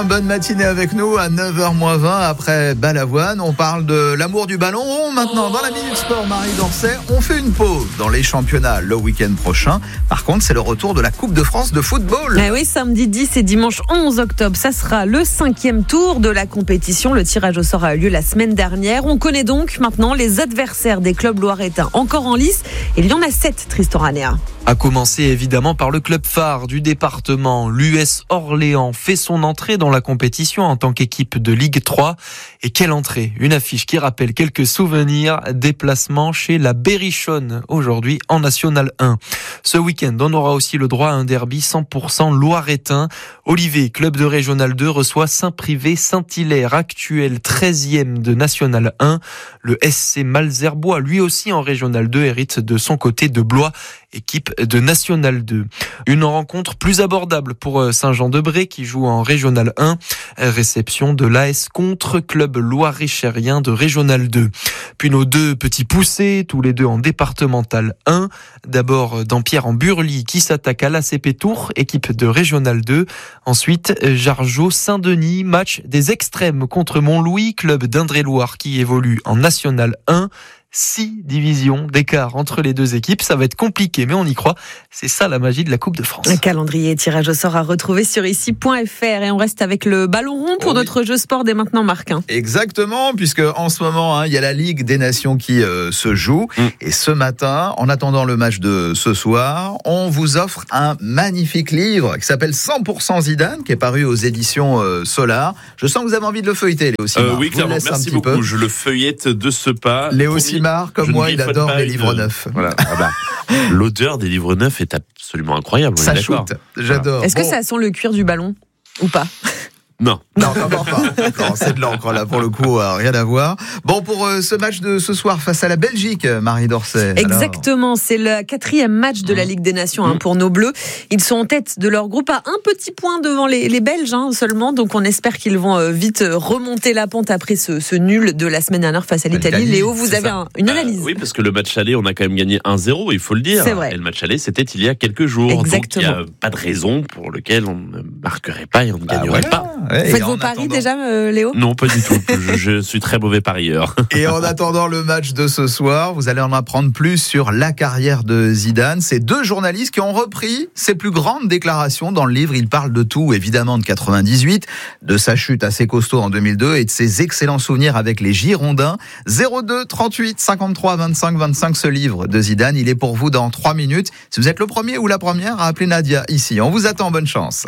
Bonne matinée avec nous à 9h-20 après Balavoine. On parle de l'amour du ballon rond maintenant dans la Minute Sport. Marie Dorset, on fait une pause dans les championnats le week-end prochain. Par contre, c'est le retour de la Coupe de France de football. Oui, samedi 10 et dimanche 11 octobre, ça sera le 5e tour de la compétition. Le tirage au sort a eu lieu la semaine dernière. On connaît donc maintenant les adversaires des clubs loiretains encore en lice. Il y en a 7, Tristan Ranea. À commencer évidemment par le club phare du département, l'US Orléans fait son entrée dans la compétition en tant qu'équipe de Ligue 3. Et quelle entrée! Une affiche qui rappelle quelques souvenirs, déplacement chez la Berrichonne, aujourd'hui en National 1. Ce week-end, on aura aussi le droit à un derby 100% loiretain. Olivet, club de Régional 2, reçoit Saint-Privé-Saint-Hilaire, actuel 13e de National 1. Le SC Malzerbois, lui aussi en Régional 2, hérite de son côté de Blois, équipe de National 2. Une rencontre plus abordable pour Saint-Jean-de-Bray qui joue en Régional 1. Réception de l'AS contre club loir-et-chérien de Régional 2. Puis nos deux petits poussés, tous les deux en départemental 1. D'abord Dampierre en Burly qui s'attaque à l'ACP Tours, équipe de Régional 2. Ensuite Jargeau-Saint-Denis, match des extrêmes contre Montlouis, club d'Indre-et-Loire qui évolue en National 1. 6 divisions d'écart entre les deux équipes. Ça va être compliqué, mais on y croit. C'est ça la magie de la Coupe de France. Un calendrier et tirage au sort à retrouver sur ici.fr. Et on reste avec le ballon rond pour notre jeu sport dès maintenant, Marc. Exactement, puisque en ce moment, il y a la Ligue des Nations qui se joue. Et ce matin, en attendant le match de ce soir, on vous offre un magnifique livre qui s'appelle 100% Zidane, qui est paru aux éditions Solar. Je sens que vous avez envie de le feuilleter, Léo Simard. Oui, clairement. Merci beaucoup. Je le feuillette de ce pas. Léo Simard, comme moi, il adore les livres neufs. Voilà. L'odeur des livres neufs est absolument incroyable. Ça shoot, j'adore. Est-ce que ça sent le cuir du ballon ou pas? Non, d'abord pas. Non, c'est de l'encre là pour le coup, rien à voir. Bon, pour ce match de ce soir face à la Belgique, Marie Dorset. Exactement, c'est le 4e match de la Ligue des Nations pour nos Bleus. Ils sont en tête de leur groupe à un petit point devant les Belges seulement, donc on espère qu'ils vont vite remonter la pente après ce nul de la semaine dernière face à l'Italie. Léo, vous avez une analyse? Oui, parce que le match aller, on a quand même gagné 1-0, il faut le dire. C'est vrai. Et le match aller, c'était il y a quelques jours. Exactement. Donc il n'y a pas de raison pour lequel on ne marquerait pas et on ne gagnerait pas. Faites vos paris déjà, Léo? Non, pas du tout. Je suis très mauvais parieur. Et en attendant le match de ce soir, vous allez en apprendre plus sur la carrière de Zidane. C'est 2 journalistes qui ont repris ses plus grandes déclarations dans le livre. Ils parlent de tout, évidemment de 98, de sa chute assez costaud en 2002 et de ses excellents souvenirs avec les Girondins. 02 38 53 25 25, ce livre de Zidane, il est pour vous dans 3 minutes. Si vous êtes le premier ou la première à appeler Nadia ici, on vous attend, bonne chance.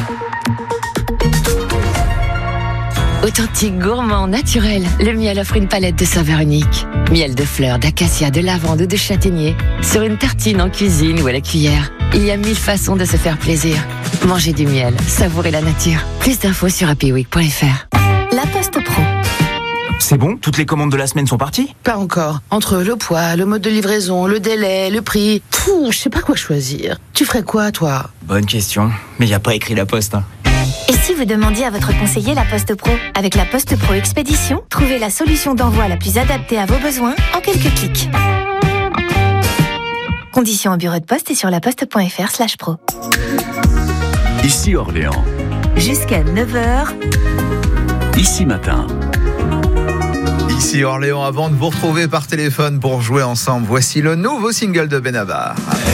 Authentique, gourmand, naturel, le miel offre une palette de saveurs uniques. Miel de fleurs, d'acacia, de lavande ou de châtaignier. Sur une tartine, en cuisine ou à la cuillère. Il y a 1000 façons de se faire plaisir. Mangez du miel, savourez la nature. Plus d'infos sur happyweek.fr. La Poste Pro. C'est bon? Toutes les commandes de la semaine sont parties? Pas encore. Entre le poids, le mode de livraison, le délai, le prix... je sais pas quoi choisir. Tu ferais quoi, toi? Bonne question. Mais y a pas écrit La Poste. Et si vous demandiez à votre conseiller La Poste Pro? Avec La Poste Pro Expédition, trouvez la solution d'envoi la plus adaptée à vos besoins en quelques clics. Conditions au bureau de poste et sur laposte.fr/pro. Ici Orléans. Jusqu'à 9h. Ici Matin. Ici Orléans, avant de vous retrouver par téléphone pour jouer ensemble, voici le nouveau single de Benabar.